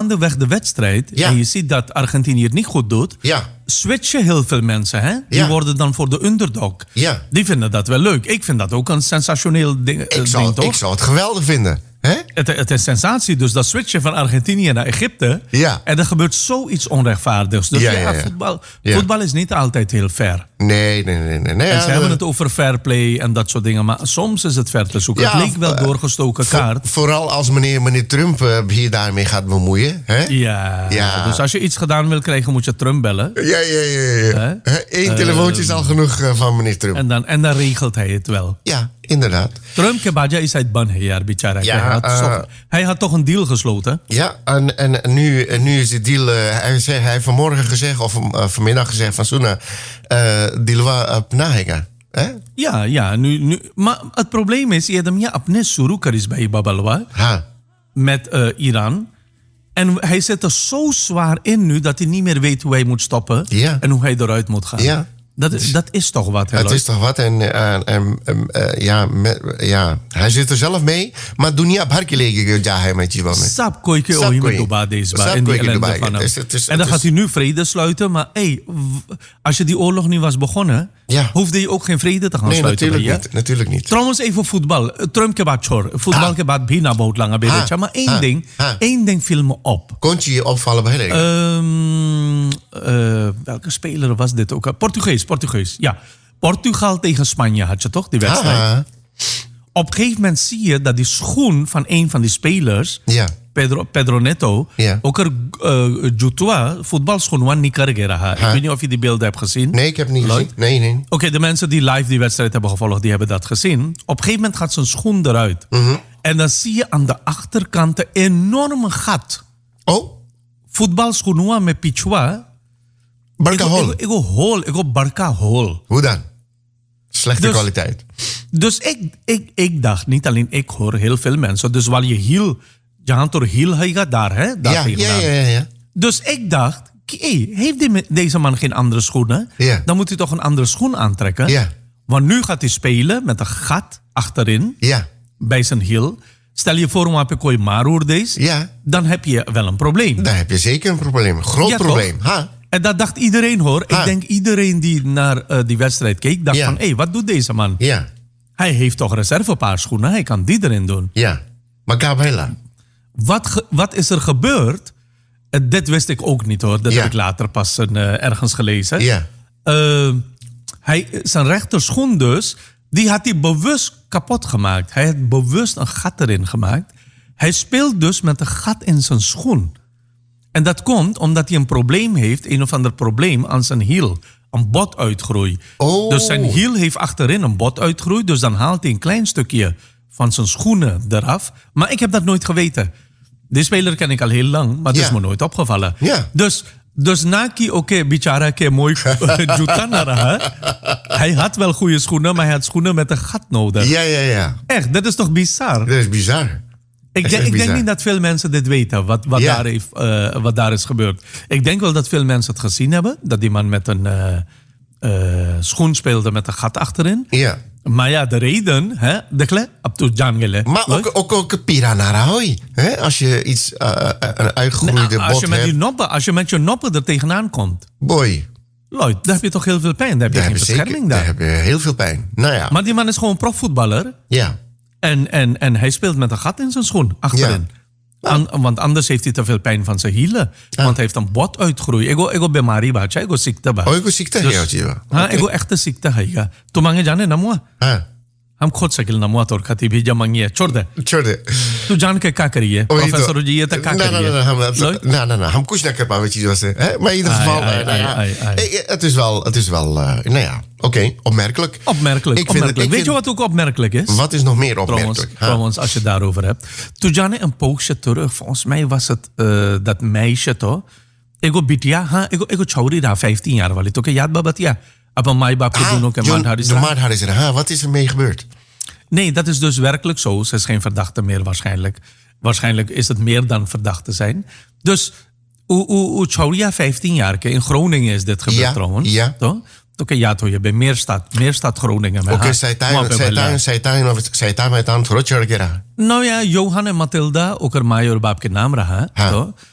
gaandeweg de wedstrijd... Ja. en je ziet dat Argentinië het niet goed doet... Ja. switchen heel veel mensen. Hè? Die Ja. worden dan voor de underdog. Ja. Die vinden dat wel leuk. Ik vind dat ook een sensationeel ding, Ik zou het geweldig vinden. Hè? Het is sensatie. Dus dat switchen van Argentinië naar Egypte... Ja. en er gebeurt zoiets onrechtvaardigs. Dus Ja. voetbal is niet altijd heel fair. Nee. En ze hebben het over fair play en dat soort dingen. Maar soms is het ver te zoeken. Ja, het leek wel doorgestoken kaart. Vooral als meneer Trump hier daarmee gaat bemoeien. Hè? Ja. Dus als je iets gedaan wil krijgen, moet je Trump bellen. Ja. Eén telefoontje is al genoeg van meneer Trump. En dan regelt hij het wel. Ja, inderdaad. Trump ke baja is uit Banheer, bichara. Ja, hij had toch een deal gesloten? Ja, en nu is de deal... hij heeft vanmorgen gezegd, of vanmiddag gezegd van Suna... deal wa pnahega. Ja, nu. Maar het probleem is, je hebt hem apne surukar is bij Babalwa met Iran. En hij zit er zo zwaar in nu dat hij niet meer weet hoe hij moet stoppen en hoe hij eruit moet gaan. Ja. Dat is toch wat, hè? Het is toch wat. Hij zit er zelf mee. Maar doe niet op harkelegen ja met je. Sap koike ohi met Dubai deze in die ellende van hem. En dan gaat hij nu vrede sluiten. Maar als je die oorlog niet was begonnen, hoefde je ook geen vrede te gaan sluiten. Nee, natuurlijk niet. Trouwens even voetbal. Trump ke baat chor. Voetbal ke baat bina bout lange berecha. Maar één ding viel me op. Kon je je opvallen bij welke speler was dit ook? Portugees. Ja, Portugal tegen Spanje had je toch, die wedstrijd? Op een gegeven moment zie je dat die schoen van een van die spelers, Pedro Neto, ook er Jutua, voetbalschoen van Nicaragua. Ik weet niet of je die beelden hebt gezien. Nee, ik heb het niet gezien. Nee. Oké, de mensen die live die wedstrijd hebben gevolgd, die hebben dat gezien. Op een gegeven moment gaat zijn schoen eruit. En dan zie je aan de achterkant een enorme gat. Oh? Voetbalschoen met Pichua. Barca hol. Ik go Barca hol. Hoe dan? Slechte kwaliteit. Dus ik dacht, niet alleen ik hoor heel veel mensen. Dus waar je hiel, je hand door hiel, hij gaat daar, hè? Daar Ja. Dus ik dacht, heeft deze man geen andere schoenen? Ja. Dan moet hij toch een andere schoen aantrekken? Ja. Want nu gaat hij spelen met een gat achterin, bij zijn hiel. Stel je voor, maar heb je Maroer deze, dan heb je wel een probleem. Dan heb je zeker een probleem. Groot probleem. En dat dacht iedereen, hoor. Ik denk iedereen die naar die wedstrijd keek, dacht van, wat doet deze man? Ja. Hij heeft toch reservepaarschoenen, hij kan die erin doen. Ja, maar Gabriela. Wat is er gebeurd? Dit wist ik ook niet, hoor. Dat heb ik later pas ergens gelezen. Ja. Zijn rechterschoen dus, die had hij bewust kapot gemaakt. Hij had bewust een gat erin gemaakt. Hij speelt dus met een gat in zijn schoen. En dat komt omdat hij een probleem heeft, een of ander probleem aan zijn hiel. Een botuitgroei. Oh. Dus zijn hiel heeft achterin een botuitgroei. Dus dan haalt hij een klein stukje van zijn schoenen eraf. Maar ik heb dat nooit geweten. Die speler ken ik al heel lang, maar het is me nooit opgevallen. Ja. Dus Naki, bichara ke mooi jutanara. Hij had wel goede schoenen, maar hij had schoenen met een gat nodig. Ja. Echt, dat is toch bizar? Dat is bizar. Ik denk niet dat veel mensen dit weten, wat daar is gebeurd. Ik denk wel dat veel mensen het gezien hebben. Dat die man met een schoen speelde met een gat achterin. Ja. Maar ja, de reden, maar ook piranara hoi. Als je iets, een uitgegroeide bot hebt. Als je met je noppen er tegenaan komt. Boy. Lloyd, daar heb je toch heel veel pijn. Daar heb je geen bescherming daar. Daar heb je heel veel pijn. Nou ja. Maar die man is gewoon profvoetballer. Ja. En hij speelt met een gat in zijn schoen achterin. Want anders heeft hij te veel pijn van zijn hielen. Want hij heeft een botuitgroei. Ik ben Mari bacha, ik ziekte ba. Ik ziekte ik echt ziekte hai. Tu mange jane na mua. हम खुद शकील ना मुआ तोर खाती भी जमांगी है छोड़ दे तू जान के क्या करिए प्रोफेसर जी ये तक क्या करिए ना हम कुछ ना कर पावे चीजों से maar in ieder geval het is wel nou ja oké, opmerkelijk. Weet je wat ook opmerkelijk is? Wat is nog meer opmerkelijk? Trouwens, als je het daarover hebt. Toen Jane een poosje terug, volgens mij was het dat meisje toch? Ik go bitia, ik go chauri daar 15 jaar wali. Toch yaad babatia. Apa mai baap ke doen ook en Maadharisra. Wat is er mee gebeurd? Nee, dat is dus werkelijk zo. Ze is geen verdachte meer waarschijnlijk. Waarschijnlijk is het meer dan verdachte zijn. Dus Chauria 15 jaar. In Groningen is dit gebeurd trouwens. Ja. Toch? Oké, ja, toch, je bent Meerstad Groningen. Oké, zij met aan het Nou ja, Johan en Mathilda, ook er major baap ke naam raha.